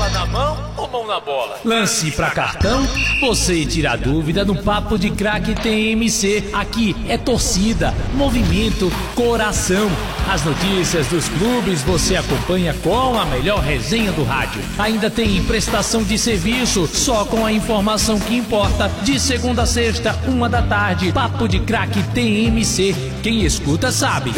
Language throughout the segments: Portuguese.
Bola na mão ou mão na bola? Lance pra cartão? Você tira a dúvida no Papo de Craque TMC. Aqui é torcida, movimento, coração. As notícias dos clubes você acompanha com a melhor resenha do rádio. Ainda tem prestação de serviço, só com a informação que importa. De segunda a sexta, 1h, Papo de Craque TMC. Quem escuta sabe.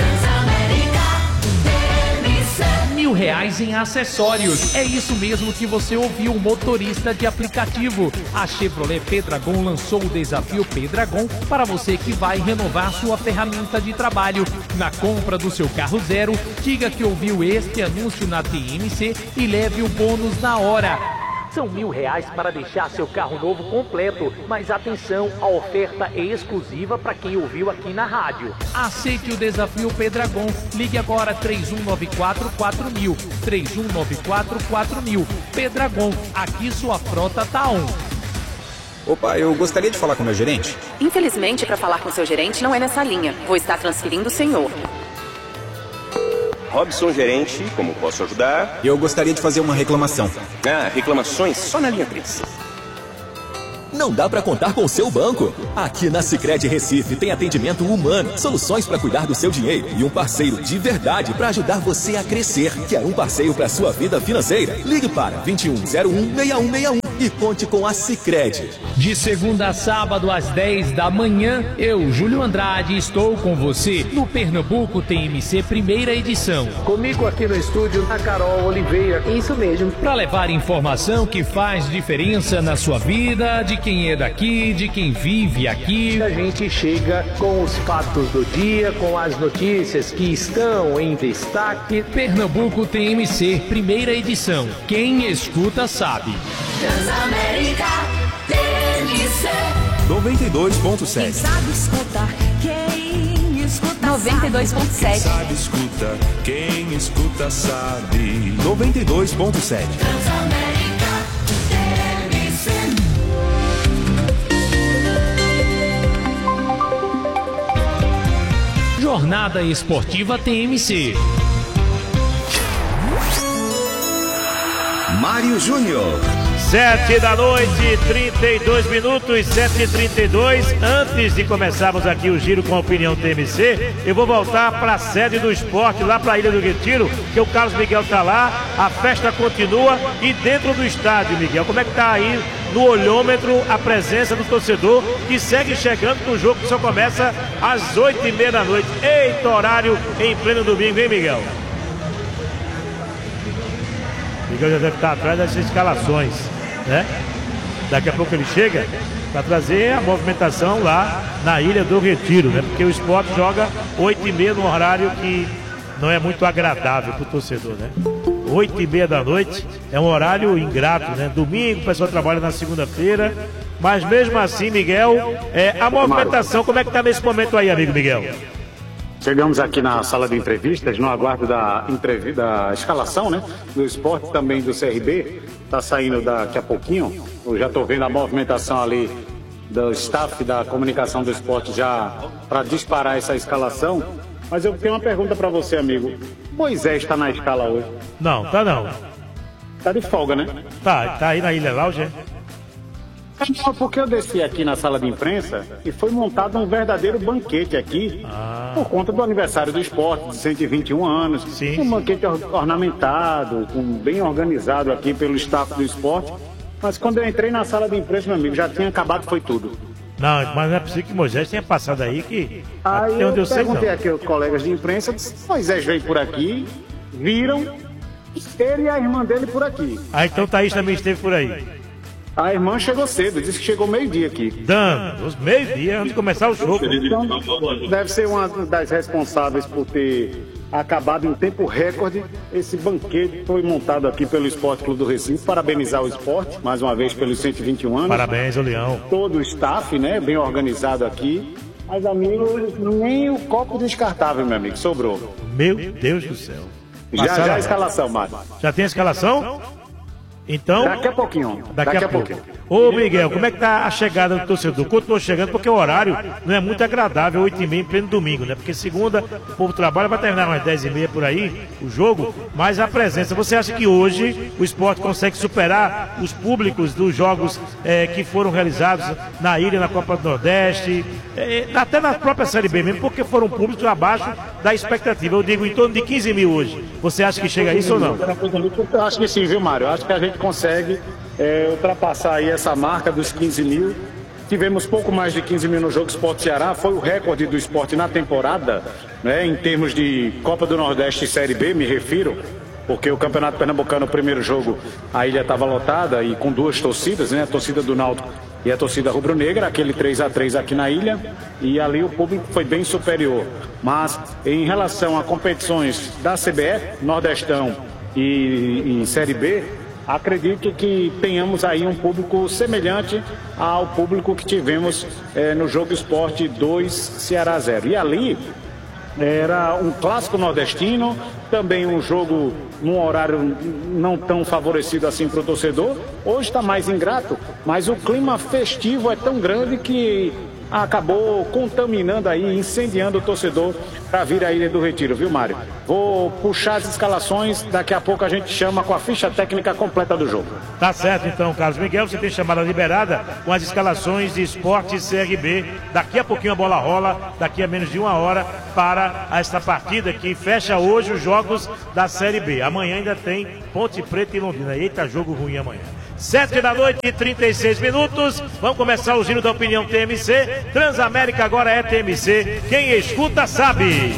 R$1.000 em acessórios. É isso mesmo que você ouviu, motorista de aplicativo. A Chevrolet Pedragon lançou o desafio Pedragon para você que vai renovar sua ferramenta de trabalho. Na compra do seu carro zero, diga que ouviu este anúncio na TMC e leve o bônus na hora. São R$1.000 para deixar seu carro novo completo. Mas atenção, a oferta é exclusiva para quem ouviu aqui na rádio. Aceite o desafio Pedragon. Ligue agora 3194-4000. 3194-4000. Pedragon, aqui sua frota tá on. Opa, eu gostaria de falar com o meu gerente. Infelizmente, para falar com seu gerente não é nessa linha. Vou estar transferindo o senhor. Robson, gerente, como posso ajudar? Eu gostaria de fazer uma reclamação. Reclamações só na linha 3. Não dá para contar com o seu banco. Aqui na Sicredi Recife tem atendimento humano, soluções para cuidar do seu dinheiro e um parceiro de verdade para ajudar você a crescer. Quer um parceiro para sua vida financeira? Ligue para 2101-6161 e conte com a Sicredi. De segunda a sábado às 10 da manhã, eu, Júlio Andrade, estou com você no Pernambuco TMC primeira edição. Comigo aqui no estúdio, a Carol Oliveira. Isso mesmo. Para levar informação que faz diferença na sua vida, de quem é daqui, de quem vive aqui. A gente chega com os fatos do dia, com as notícias que estão em destaque. Pernambuco TMC primeira edição. Quem escuta sabe. Transamérica TMC 92.7. Quem sabe escutar, quem escuta 92.7. Sabe escuta, quem escuta sabe. 92.7. Transamérica TMC. Jornada Esportiva TMC. Mário Júnior. 7h, 32 minutos, 7h32. Antes de começarmos aqui o giro com a opinião TMC, eu vou voltar para a sede do esporte, lá para a Ilha do Retiro, que o Carlos Miguel está lá, a festa continua. E dentro do estádio, Miguel, como é que está aí no olhômetro a presença do torcedor que segue chegando no jogo que só começa às 8h30 da noite? Eita, horário em pleno domingo, hein, Miguel? Miguel já deve estar atrás das escalações, né? Daqui a pouco ele chega para trazer a movimentação lá na Ilha do Retiro, né? Porque o esporte joga 8h30 num horário que não é muito agradável para o torcedor, né? 8h30 da noite é um horário ingrato, né? Domingo o pessoal trabalha na segunda-feira, mas mesmo assim, Miguel, a movimentação, como é que está nesse momento aí, amigo Miguel? Chegamos aqui na sala de entrevistas, no aguardo da escalação, né? Do esporte, também do CRB. Está saindo daqui a pouquinho. Eu já estou vendo a movimentação ali do staff da comunicação do esporte já para disparar essa escalação. Mas eu tenho uma pergunta para você, amigo. Moisés está na escala hoje? Não, tá não. Tá de folga, né? Tá aí na Ilha Lounge, Porque eu desci aqui na sala de imprensa e foi montado um verdadeiro banquete aqui, por conta do aniversário do esporte, de 121 anos. Sim, um banquete ornamentado, bem organizado aqui pelo staff do esporte. Mas quando eu entrei na sala de imprensa, meu amigo, já tinha acabado, foi tudo. Não, mas não é possível que Moisés tenha passado aí, que aí até onde eu sei, perguntei não. aqui aos colegas de imprensa, disse, Moisés veio por aqui, viram ele e a irmã dele por aqui. Ah, então Thaís também esteve por aí. A irmã chegou cedo, disse que chegou meio-dia aqui. Os meio-dia, antes de começar o jogo. Então, deve ser uma das responsáveis por ter acabado em tempo recorde. Esse banquete foi montado aqui pelo Esporte Clube do Recife. Parabenizar o esporte, mais uma vez, pelos 121 anos. Parabéns, o Leão. Todo o staff, né, bem organizado aqui. Mas, amigo, nem o copo descartável, meu amigo, sobrou. Meu Deus do céu. Já a escalação, Mário. Já tem a escalação? Então, daqui a pouquinho. Daqui a pouquinho. Ô Miguel, como é que tá a chegada do torcedor? Continuou chegando porque o horário não é muito agradável, 8h30 em pleno domingo, né? Porque segunda o povo trabalha, vai terminar umas 10h30 por aí, o jogo, mas a presença. Você acha que hoje o Sport consegue superar os públicos dos jogos que foram realizados na ilha, na Copa do Nordeste, até na própria Série B mesmo, porque foram públicos abaixo da expectativa? Eu digo em torno de 15 mil hoje. Você acha que chega a isso ou não? Eu acho que sim, viu, Mário? Eu acho que a gente consegue ultrapassar aí essa marca dos 15 mil. Tivemos pouco mais de 15 mil no jogo Sport Ceará, foi o recorde do Sport na temporada, né, em termos de Copa do Nordeste e Série B, me refiro, porque o Campeonato Pernambucano, o primeiro jogo, a ilha estava lotada e com duas torcidas, né, a torcida do Náutico e a torcida rubro-negra, aquele 3-3 aqui na ilha, e ali o público foi bem superior. Mas em relação a competições da CBF, Nordestão e Série B, acredito que tenhamos aí um público semelhante ao público que tivemos no jogo Sport 2 Ceará 0. E ali era um clássico nordestino, também um jogo num horário não tão favorecido assim para o torcedor. Hoje está mais ingrato, mas o clima festivo é tão grande que acabou contaminando aí, incendiando o torcedor para vir à Ilha do Retiro, viu, Mário? Vou puxar as escalações, daqui a pouco a gente chama com a ficha técnica completa do jogo. Tá certo então, Carlos Miguel, você tem chamada liberada com as escalações de Sport e CRB. Daqui a pouquinho a bola rola, daqui a menos de uma hora, para esta partida que fecha hoje os jogos da Série B. Amanhã ainda tem Ponte Preta e Londrina. Eita, jogo ruim amanhã. 7 da noite e 36 minutos. Vamos começar o giro da opinião TMC. Transamérica agora é TMC. Quem escuta sabe.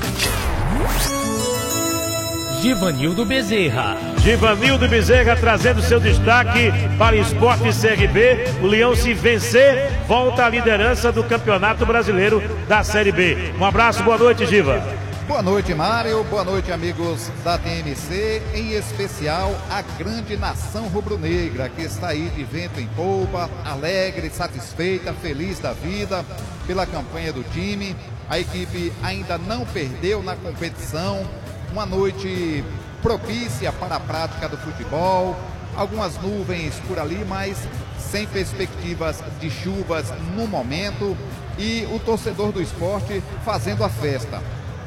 Givanildo Bezerra. Givanildo Bezerra trazendo seu destaque para Sport e CRB. O Leão, se vencer, volta à liderança do Campeonato Brasileiro da Série B. Um abraço, boa noite, Giva. Boa noite, Mário. Boa noite, amigos da TMC, em especial a grande nação rubro-negra que está aí de vento em polpa, alegre, satisfeita, feliz da vida pela campanha do time. A equipe ainda não perdeu na competição. Uma noite propícia para a prática do futebol. Algumas nuvens por ali, mas sem perspectivas de chuvas no momento. E o torcedor do esporte fazendo a festa.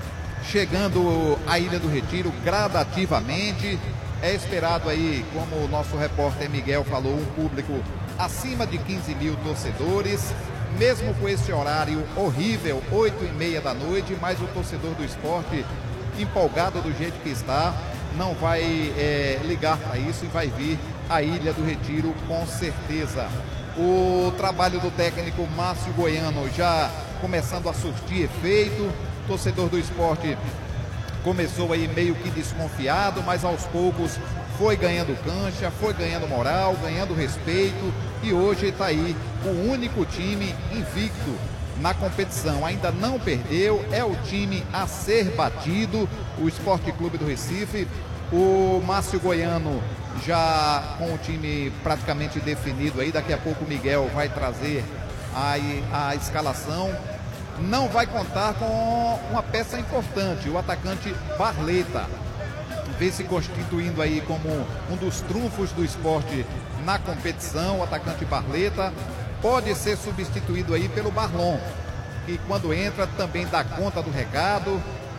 Chegando à Ilha do Retiro gradativamente, é esperado aí, como o nosso repórter Miguel falou, um público acima de 15 mil torcedores, mesmo com esse horário horrível, 8h30 da noite, mas o torcedor do esporte, empolgado do jeito que está, não vai ligar para isso e vai vir à Ilha do Retiro com certeza. O trabalho do técnico Márcio Goiano já começando a surtir efeito. O torcedor do esporte começou aí meio que desconfiado, mas aos poucos foi ganhando cancha, foi ganhando moral, ganhando respeito, e hoje está aí o único time invicto na competição. Ainda não perdeu, é o time a ser batido, o Esporte Clube do Recife. O Márcio Goiano já com o time praticamente definido aí, daqui a pouco o Miguel vai trazer aí a escalação. Não vai contar com uma peça importante, o atacante Barleta, vem se constituindo aí como um dos trunfos do esporte na competição. O atacante Barleta pode ser substituído aí pelo Barlon, que quando entra também dá conta do recado,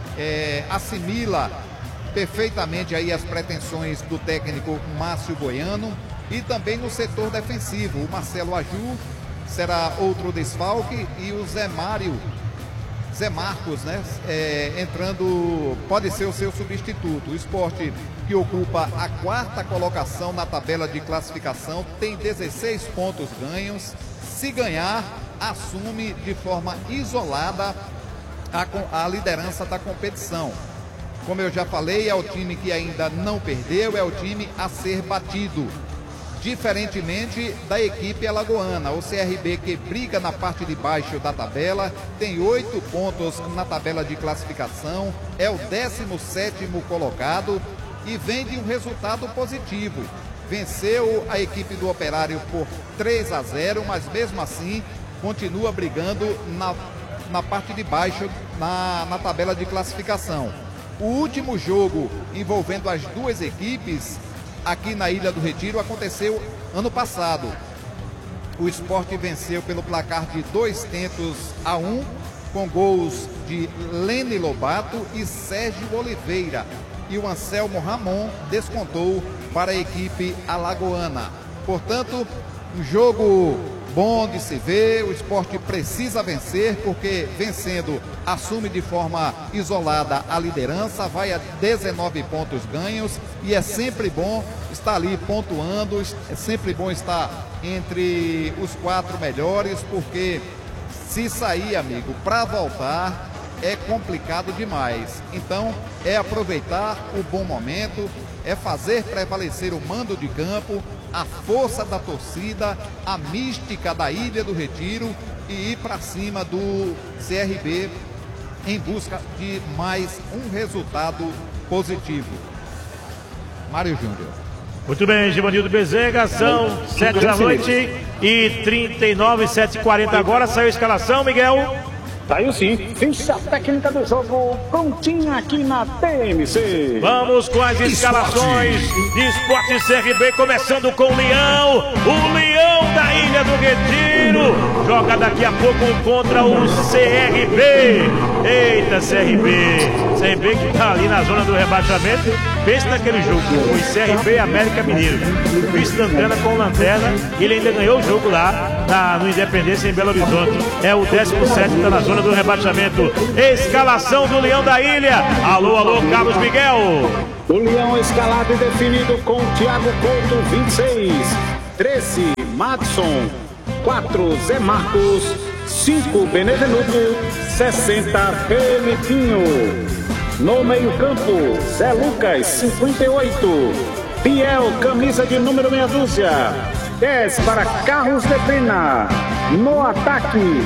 assimila perfeitamente aí as pretensões do técnico Márcio Goiano. E também no setor defensivo, o Marcelo Aju será outro desfalque, e o Zé Marcos, né, entrando, pode ser o seu substituto. O esporte, que ocupa a 4ª colocação na tabela de classificação, tem 16 pontos ganhos. Se ganhar, assume de forma isolada a liderança da competição. Como eu já falei, é o time que ainda não perdeu, é o time a ser batido. Diferentemente da equipe alagoana, o CRB, que briga na parte de baixo da tabela, tem 8 pontos na tabela de classificação, é o 17º colocado e vem de um resultado positivo. Venceu a equipe do Operário por 3-0, mas mesmo assim continua brigando na parte de baixo na tabela de classificação. O último jogo envolvendo as duas equipes aqui na Ilha do Retiro aconteceu ano passado. O Sport venceu pelo placar de 2-1, com gols de Lene Lobato e Sérgio Oliveira. E o Anselmo Ramon descontou para a equipe alagoana. Portanto, um jogo bom de se ver. O Sport precisa vencer, porque vencendo assume de forma isolada a liderança, vai a 19 pontos ganhos, e é sempre bom estar ali pontuando, é sempre bom estar entre os 4 melhores, porque se sair, amigo, para voltar é complicado demais. Então é aproveitar o bom momento, é fazer prevalecer o mando de campo, a força da torcida, a mística da Ilha do Retiro, e ir para cima do CRB em busca de mais um resultado positivo. Mário Júnior. Muito bem, Givanildo Bezerra, são 7 da noite e 39, 7h40 agora. Saiu a escalação, Miguel? Saiu sim. Ficha técnica do jogo prontinha aqui na TMC. Vamos com as escalações de Esporte CRB, começando com o Leão da Ilha do Retiro. Joga daqui a pouco contra o CRB. Eita, CRB que tá ali na zona do rebaixamento. Pense naquele jogo, o CRB América Mineiro. O vice-lanterna com lanterna, ele ainda ganhou o jogo lá no Independência, em Belo Horizonte. É o 17º, tá na zona do rebaixamento. Escalação do Leão da Ilha. Alô, Carlos Miguel. O Leão escalado e definido com Thiago Couto, 26. 13, Madson. 4, Zé Marcos. 5, Benevenuto. 60, Felipinho. No meio-campo, Zé Lucas, 58. Piel, camisa de número meia dúzia. 10 para Carlos de Pena. No ataque,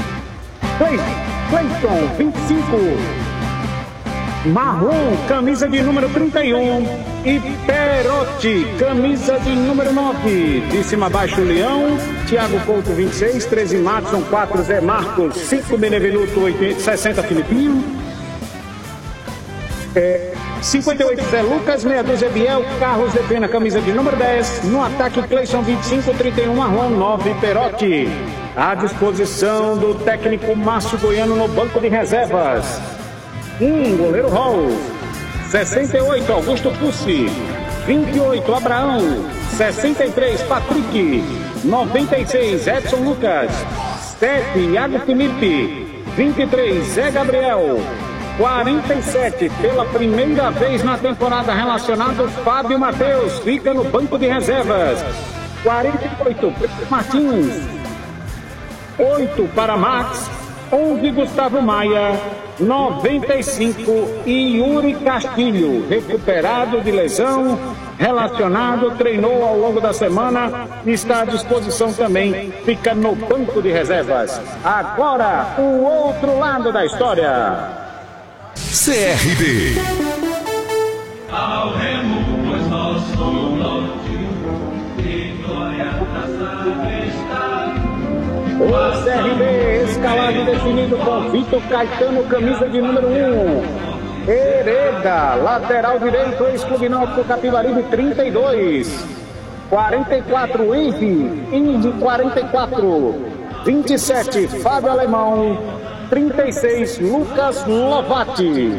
Cleiton, 25. Marlon, camisa de número 31. E Perotti, camisa de número 9. De cima abaixo, Leão. Thiago Couto, 26. 13, Madson. 4, Zé Marcos. 5, Benevenuto. 60, Filipinho. 58, Zé Lucas. Meia dúzia, Biel. Carlos de Pena, camisa de número 10. No ataque, Cleison, 25. 31, Marlon. 9, Perotti. À disposição do técnico Márcio Goiano no banco de reservas. Goleiro Hall. 68, Augusto Pussi. 28, Abraão. 63, Patrick. 96, Edson Lucas. 7, Iago Felipe. 23, Zé Gabriel. 47, pela primeira vez na temporada relacionado, Fábio Matheus fica no banco de reservas. 48, Pedro Martins. 8 para Max. 11, Gustavo Maia. 95, Yuri Castilho, recuperado de lesão, relacionado, treinou ao longo da semana e está à disposição também, fica no banco de reservas. Agora, o outro lado da história. CRB. Ao remo, pois nosso norte, vitória traçada está. O CRB escalado e definido com Vitor Caetano, camisa de número 1. Hereda, lateral direito, ex-Clube Náutico Capibaribe, 32. 44, Indy 44. 27, Fábio Alemão. 36, Lucas Lovati.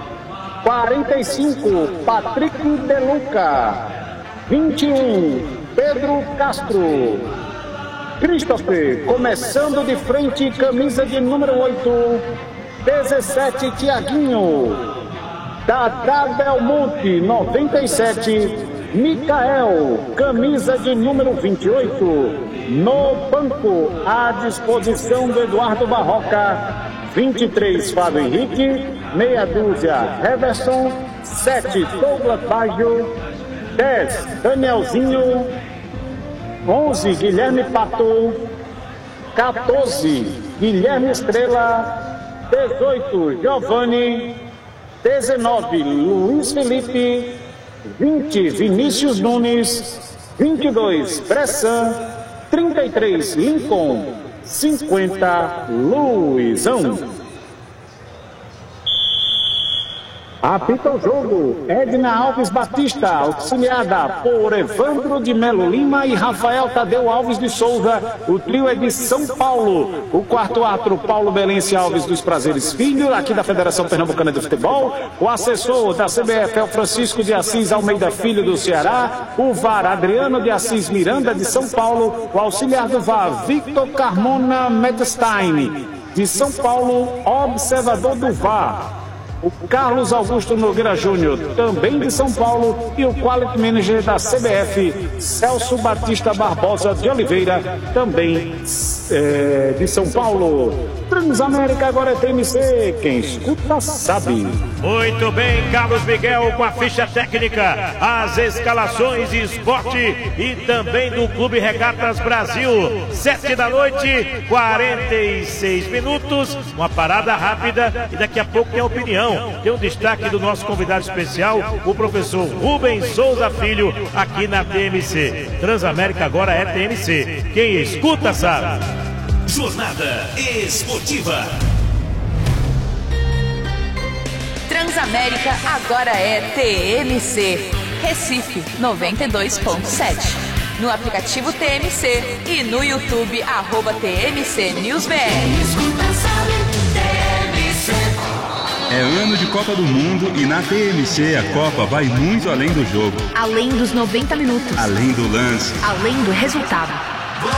45, Patrick De Luca. 21, Pedro Castro. Christopher, começando de frente, camisa de número 8. 17, Tiaguinho. Dadá Belmonte, 97. Micael, camisa de número 28. No banco, à disposição do Eduardo Barroca. 23, Fábio Henrique. Meia dúzia, Heverson. 7, Douglas Baggio. 10, Danielzinho. 11, Guilherme Pato. 14, Guilherme Estrela. 18, Giovanni. 19, Luiz Felipe. 20, Vinícius Nunes. 22, Bressan. 33, Lincoln. 50, Luizão. Apita o jogo, Edna Alves Batista, auxiliada por Evandro de Melo Lima e Rafael Tadeu Alves de Souza. O trio é de São Paulo. O quarto árbitro, Paulo Belense Alves dos Prazeres Filho, aqui da Federação Pernambucana de Futebol. O assessor da CBF é o Francisco de Assis Almeida Filho do Ceará. O VAR, Adriano de Assis Miranda de São Paulo. O auxiliar do VAR, Victor Carmona Medstein de São Paulo, observador do VAR. O Carlos Augusto Nogueira Júnior, também de São Paulo, e o Quality Manager da CBF, Celso Batista Barbosa de Oliveira, também de São Paulo. Transamérica agora é TMC, quem escuta sabe. Muito bem, Carlos Miguel com a ficha técnica, as escalações de esporte e também do Clube Regatas Brasil. 7 da noite, 46 minutos, uma parada rápida e daqui a pouco tem a opinião. Tem um destaque do nosso convidado especial, o professor Rubens Souza Filho, aqui na TMC. Transamérica agora é TMC, quem escuta sabe. Jornada Esportiva. Transamérica agora é TMC. Recife 92.7. No aplicativo TMC e no YouTube @TMC News BR. É ano de Copa do Mundo e na TMC a Copa vai muito além do jogo. Além dos 90 minutos. Além do lance. Além do resultado.